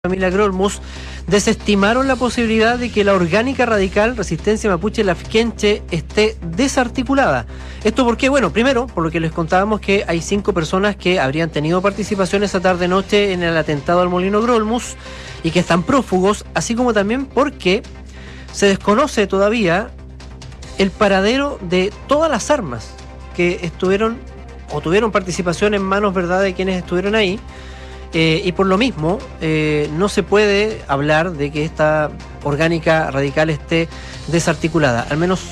familia Grolmus desestimaron la posibilidad de que la orgánica radical Resistencia Mapuche Lafkenche esté desarticulada. ¿Esto por qué? Bueno, primero, por lo que les contábamos que hay 5 personas que habrían tenido participación esa tarde-noche en el atentado al Molino Grolmus y que están prófugos, así como también porque se desconoce todavía el paradero de todas las armas que estuvieron o tuvieron participación en manos, ¿verdad?, de quienes estuvieron ahí. Y por lo mismo, no se puede hablar de que esta orgánica radical esté desarticulada. Al menos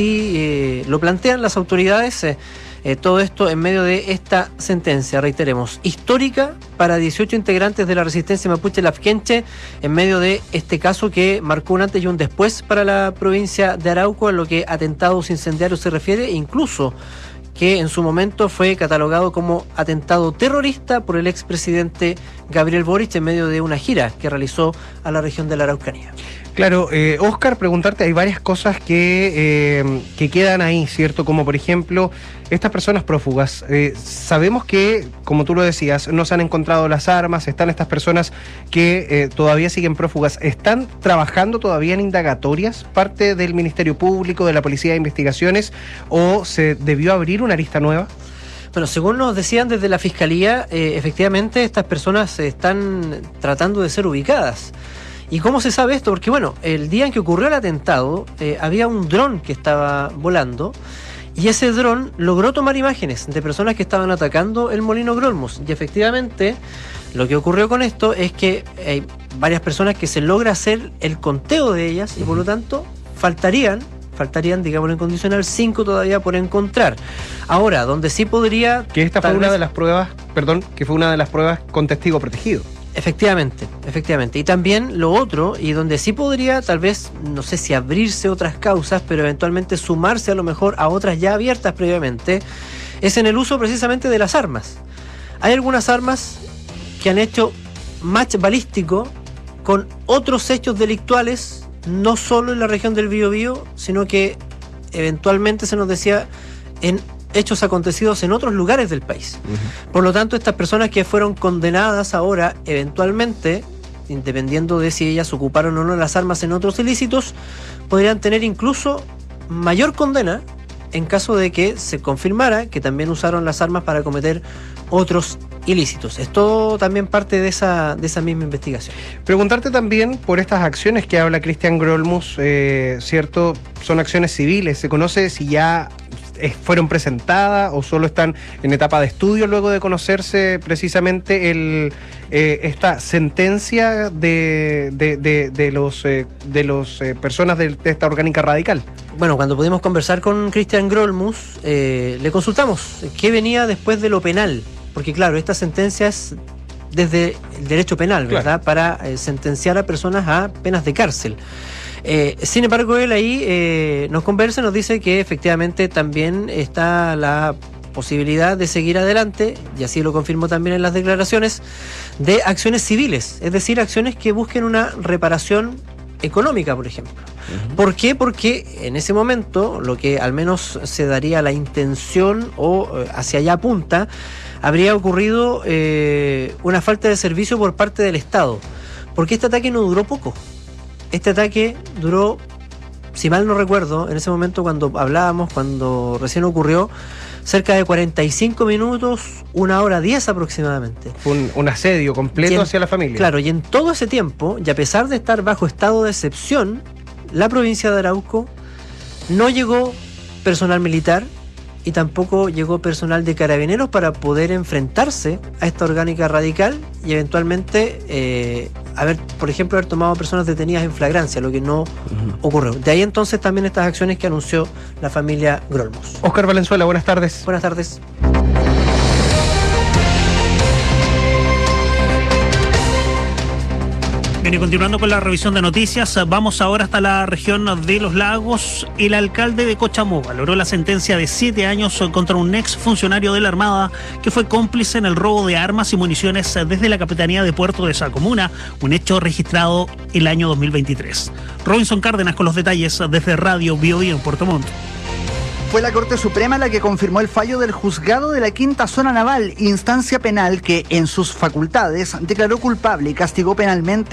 así lo plantean las autoridades. Todo esto en medio de esta sentencia, reiteremos, histórica para 18 integrantes de la Resistencia Mapuche Lafkenche, en medio de este caso que marcó un antes y un después para la provincia de Arauco en lo que atentados incendiarios se refiere, incluso que en su momento fue catalogado como atentado terrorista por el expresidente Gabriel Boric en medio de una gira que realizó a la región de la Araucanía. Claro, Óscar, preguntarte, hay varias cosas que quedan ahí, ¿cierto? Como por ejemplo, estas personas prófugas. Sabemos que, como tú lo decías, no se han encontrado las armas, están estas personas que todavía siguen prófugas. ¿Están trabajando todavía en indagatorias, parte del Ministerio Público, de la Policía de Investigaciones, o se debió abrir una arista nueva? Bueno, según nos decían desde la Fiscalía, efectivamente estas personas están tratando de ser ubicadas. ¿Y cómo se sabe esto? Porque bueno, el día en que ocurrió el atentado, había un dron que estaba volando y ese dron logró tomar imágenes de personas que estaban atacando el Molino Grolmus. Y efectivamente, lo que ocurrió con esto es que hay varias personas que se logra hacer el conteo de ellas y por lo tanto faltarían, digámoslo en condicional, 5 todavía por encontrar. Ahora, donde sí podría... Que esta fue una de las pruebas, que fue una de las pruebas con testigo protegido. Efectivamente. Y también lo otro, y donde sí podría tal vez, no sé si abrirse otras causas, pero eventualmente sumarse a lo mejor a otras ya abiertas previamente, es en el uso precisamente de las armas. Hay algunas armas que han hecho match balístico con otros hechos delictuales, no solo en la región del Biobío, sino que eventualmente se nos decía en hechos acontecidos en otros lugares del país. Por lo tanto, estas personas que fueron condenadas ahora, eventualmente, dependiendo de si ellas ocuparon o no las armas en otros ilícitos, podrían tener incluso mayor condena en caso de que se confirmara que también usaron las armas para cometer otros ilícitos. Es todo también parte de esa misma investigación. Preguntarte también por estas acciones que habla Cristian Grolmus, ¿cierto? Son acciones civiles. ¿Se conoce si ya fueron presentadas o solo están en etapa de estudio luego de conocerse precisamente esta sentencia de los personas de esta orgánica radical? Bueno, cuando pudimos conversar con Cristian Grolmus, le consultamos qué venía después de lo penal, porque claro, esta sentencia es desde el derecho penal, ¿verdad? Claro. Para sentenciar a personas a penas de cárcel. Sin embargo, él ahí nos conversa y nos dice que efectivamente también está la posibilidad de seguir adelante, y así lo confirmó también en las declaraciones, de acciones civiles, es decir, acciones que busquen una reparación económica, por ejemplo. ¿Por qué? Porque en ese momento, lo que al menos se daría la intención o hacia allá apunta, habría ocurrido una falta de servicio por parte del Estado, porque este ataque no duró poco. Este ataque duró, si mal no recuerdo, en ese momento cuando hablábamos, cuando recién ocurrió, cerca de 45 minutos, 1h10 aproximadamente. Un asedio completo hacia la familia. Claro, y en todo ese tiempo, y a pesar de estar bajo estado de excepción, la provincia de Arauco no llegó personal militar y tampoco llegó personal de carabineros para poder enfrentarse a esta orgánica radical y eventualmente por ejemplo, haber tomado personas detenidas en flagrancia, lo que no ocurrió. De ahí entonces también estas acciones que anunció la familia Grolmus. Óscar Valenzuela, buenas tardes. Buenas tardes. Bien, y continuando con la revisión de noticias, vamos ahora hasta la región de Los Lagos. El alcalde de Cochamó valoró la sentencia de 7 años contra un ex funcionario de la Armada que fue cómplice en el robo de armas y municiones desde la Capitanía de Puerto de esa comuna, un hecho registrado el año 2023. Robinson Cárdenas con los detalles desde Radio Biobío en Puerto Montt. fue la Corte Suprema la que confirmó el fallo del juzgado de la Quinta Zona Naval, instancia penal que en sus facultades declaró culpable y castigó penalmente